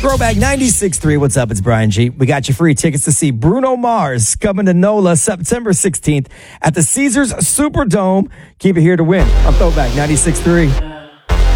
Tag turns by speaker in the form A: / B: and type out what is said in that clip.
A: Throwback 96.3. What's up? It's Brian G. We got you free tickets to see Bruno Mars coming to NOLA September 16th at the Caesars Superdome. Keep it here to win on Throwback 96.3.